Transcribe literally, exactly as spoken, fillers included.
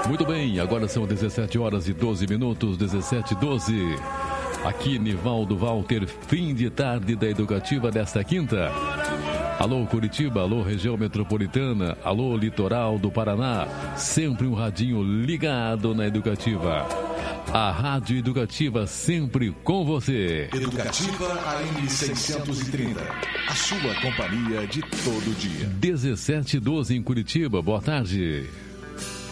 Muito bem, agora são dezessete horas e doze minutos, dezessete e doze. Aqui, Nivaldo Walter, fim de tarde da Educativa desta quinta. Alô, Curitiba, alô, região metropolitana, alô, litoral do Paraná. Sempre um radinho ligado na Educativa. A Rádio Educativa sempre com você. Educativa A M seiscentos e trinta. A sua companhia de todo dia. dezessete e doze em Curitiba, boa tarde.